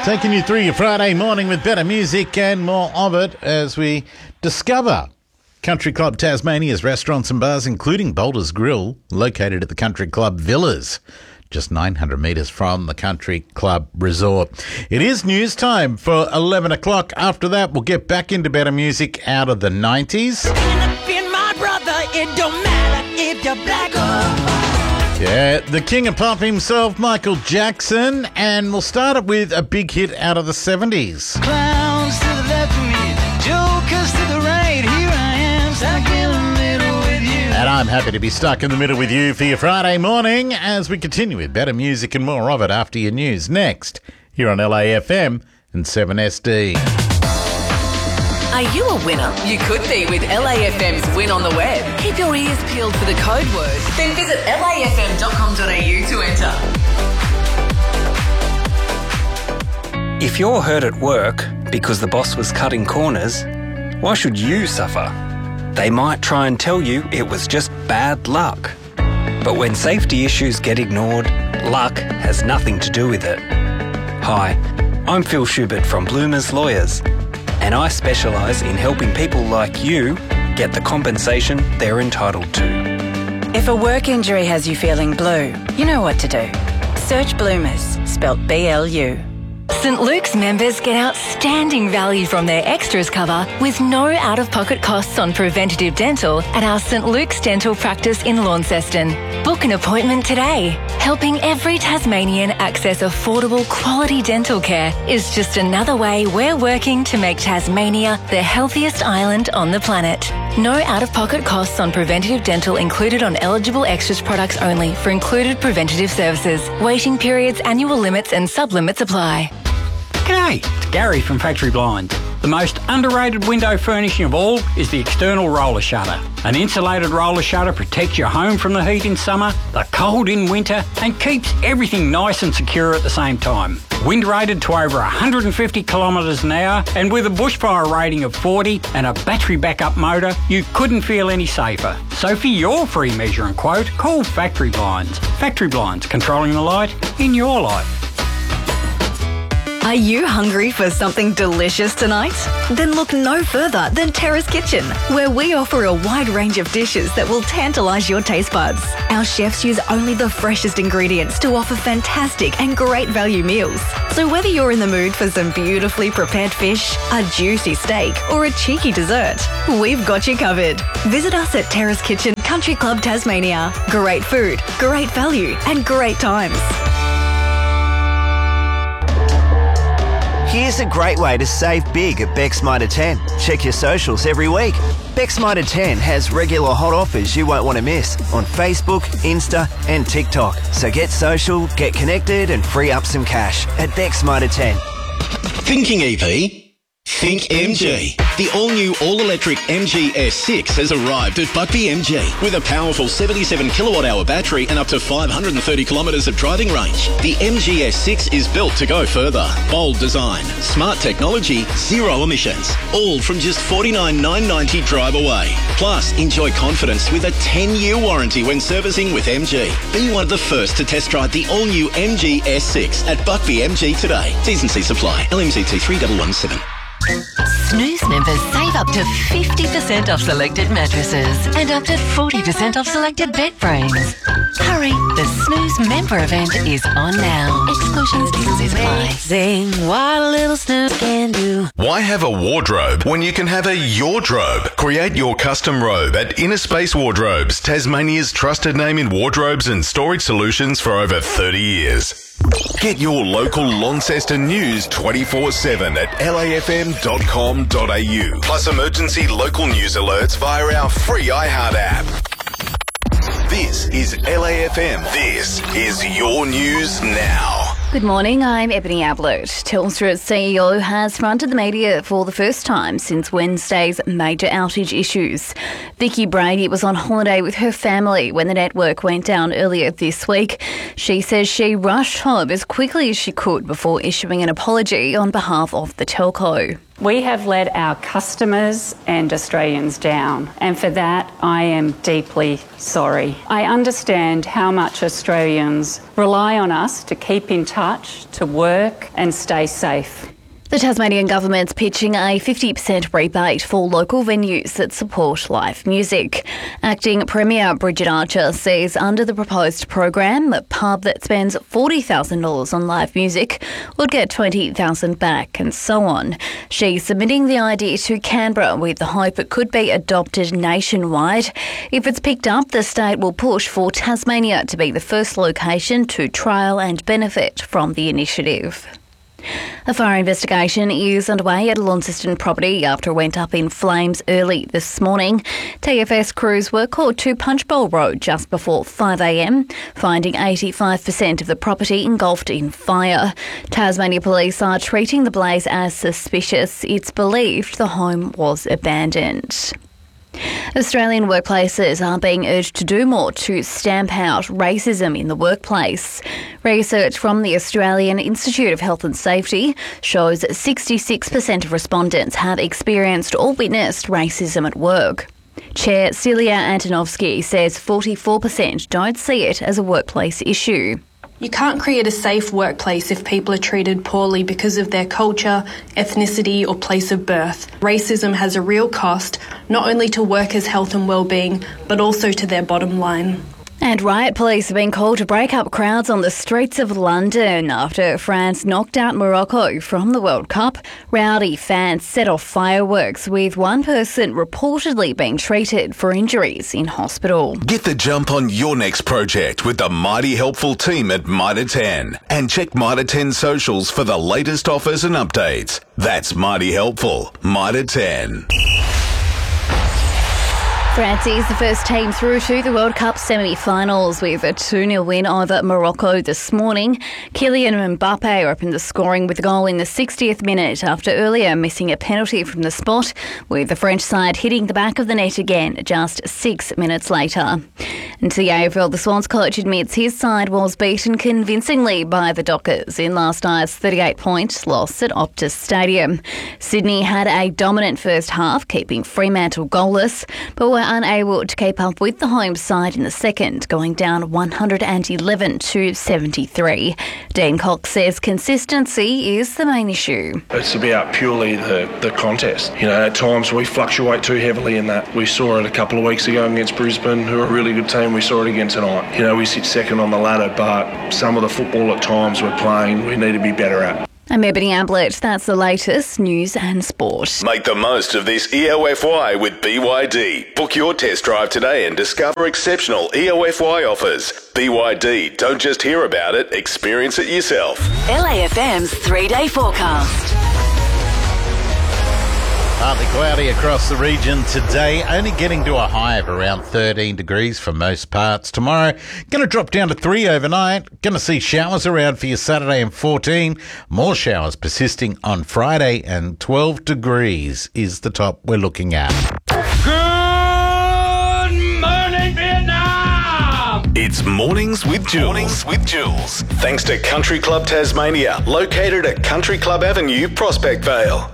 Taking you through your Friday morning with better music and more of it as we discover Country Club Tasmania's restaurants and bars, including Boulder's Grill, located at the Country Club Villas, just 900 metres from the Country Club Resort. It is news time for 11 o'clock. After that, we'll get back into better music out of the 90s. It don't matter if you're black or white. Yeah, the king of pop himself, Michael Jackson, and we'll start it with a big hit out of the 70s. Clowns to the left of me, jokers to the right. Here I am, stuck in the middle with you. And I'm happy to be stuck in the middle with you for your Friday morning as we continue with better music and more of it after your news. Next, here on LAFM and 7SD. Are you a winner? You could be with LAFM's Win on the Web. Keep your ears peeled for the code word. Then visit lafm.com.au to enter. If you're hurt at work because the boss was cutting corners, why should you suffer? They might try and tell you it was just bad luck. But when safety issues get ignored, luck has nothing to do with it. Hi, I'm Phil Schubert from Bloomers Lawyers, and I specialise in helping people like you get the compensation they're entitled to. If a work injury has you feeling blue, you know what to do. Search Bloomers, spelt B-L-U. St Luke's members get outstanding value from their extras cover with no out-of-pocket costs on preventative dental at our St Luke's Dental Practice in Launceston. Book an appointment today. Helping every Tasmanian access affordable quality dental care is just another way we're working to make Tasmania the healthiest island on the planet. No out-of-pocket costs on preventative dental included on eligible extras products only for included preventative services. Waiting periods, annual limits and sub-limits apply. G'day, it's Gary from Factory Blinds. The most underrated window furnishing of all is the external roller shutter. An insulated roller shutter protects your home from the heat in summer, the cold in winter, and keeps everything nice and secure at the same time. Wind rated to over 150 kilometres an hour, and with a bushfire rating of 40 and a battery backup motor, you couldn't feel any safer. So for your free measure and quote, call Factory Blinds. Factory Blinds, controlling the light in your life. Are you hungry for something delicious tonight? Then look no further than Terrace Kitchen, where we offer a wide range of dishes that will tantalise your taste buds. Our chefs use only the freshest ingredients to offer fantastic and great value meals. So whether you're in the mood for some beautifully prepared fish, a juicy steak, or a cheeky dessert, we've got you covered. Visit us at Terrace Kitchen Country Club Tasmania. Great food, great value, and great times. Here's a great way to save big at Beck's Mitre 10. Check your socials every week. Beck's Mitre 10 has regular hot offers you won't want to miss on Facebook, Insta and TikTok. So get social, get connected and free up some cash at Beck's Mitre 10. Thinking EP? Think MG. The all-new all-electric MG S6 has arrived at Buckby MG with a powerful 77 kilowatt-hour battery and up to 530 kilometres of driving range. The MG S6 is built to go further. Bold design, smart technology, zero emissions, all from just $49,990 drive away. Plus, enjoy confidence with a 10-year warranty when servicing with MG. Be one of the first to test drive the all-new MG S6 at Buckby MG today. T's and C's apply. LMZT 3117. Snooze members save up to 50% off selected mattresses and up to 40% off selected bed frames. Hurry, the Snooze member event is on now. Exclusions, T's apply. Amazing what a little snooze can do. Why have a wardrobe when you can have a Yordrobe? Create your custom robe at Inner Space Wardrobes, Tasmania's trusted name in wardrobes and storage solutions for over 30 years. Get your local Launceston news 24/7 at lafm.com.au. Plus emergency local news alerts via our free iHeart app. This is LAFM. This is your news now. Good morning, I'm Ebony Ablett. Telstra's CEO has fronted the media for the first time since Wednesday's major outage issues. Vicky Brady was on holiday with her family when the network went down earlier this week. She says she rushed home as quickly as she could before issuing an apology on behalf of the telco. We have let our customers and Australians down, and for that I am deeply sorry. I understand how much Australians rely on us to keep in touch, to work and stay safe. The Tasmanian government's pitching a 50% rebate for local venues that support live music. Acting Premier Bridget Archer says under the proposed program, a pub that spends $40,000 on live music would get $20,000 back and so on. She's submitting the idea to Canberra with the hope it could be adopted nationwide. If it's picked up, the state will push for Tasmania to be the first location to trial and benefit from the initiative. A fire investigation is underway at a Launceston property after it went up in flames early this morning. TFS crews were called to Punchbowl Road just before 5 a.m, finding 85% of the property engulfed in fire. Tasmania Police are treating the blaze as suspicious. It's believed the home was abandoned. Australian workplaces are being urged to do more to stamp out racism in the workplace. Research from the Australian Institute of Health and Safety shows 66% of respondents have experienced or witnessed racism at work. Chair Celia Antonovsky says 44% don't see it as a workplace issue. You can't create a safe workplace if people are treated poorly because of their culture, ethnicity or place of birth. Racism has a real cost, not only to workers' health and well-being, but also to their bottom line. And riot police have been called to break up crowds on the streets of London after France knocked out Morocco from the World Cup. Rowdy fans set off fireworks, with one person reportedly being treated for injuries in hospital. Get the jump on your next project with the mighty helpful team at Mitre 10. And check Mitre 10 socials for the latest offers and updates. That's mighty helpful. Mitre 10. France is the first team through to the World Cup semi-finals with a 2-0 win over Morocco this morning. Kylian Mbappe opened the scoring with a goal in the 60th minute after earlier missing a penalty from the spot, with the French side hitting the back of the net again just 6 minutes later. And to the AFL, the Swans coach admits his side was beaten convincingly by the Dockers in last night's 38-point loss at Optus Stadium. Sydney had a dominant first half, keeping Fremantle goalless, but were unable to keep up with the home side in the second, going down 111 to 73. Dean Cox says consistency is the main issue. It's about purely the contest. You know, at times we fluctuate too heavily in that. We saw it a couple of weeks ago against Brisbane, who are a really good team. We saw it again tonight. You know, we sit second on the ladder, but some of the football at times we're playing, we need to be better at. I'm Ebony Ablett. That's the latest news and sport. Make the most of this EOFY with BYD. Book your test drive today and discover exceptional EOFY offers. BYD, don't just hear about it, experience it yourself. LAFM's 3-day forecast. Partly cloudy across the region today, only getting to a high of around 13 degrees for most parts. Tomorrow, going to drop down to 3 overnight. Going to see showers around for you Saturday and 14. More showers persisting on Friday, and 12 degrees is the top we're looking at. Good morning, Vietnam! It's Mornings with Jules. Thanks to Country Club Tasmania, located at Country Club Avenue, Prospect Vale.